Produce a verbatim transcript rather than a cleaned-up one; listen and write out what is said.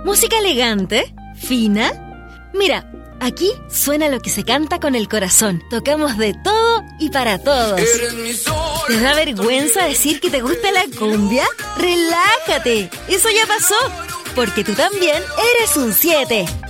¿Música elegante? ¿Fina? Mira, aquí suena lo que se canta con el corazón. Tocamos de todo y para todos. ¿Te da vergüenza decir que te gusta la cumbia? ¡Relájate! Eso ya pasó, porque tú también eres un siete.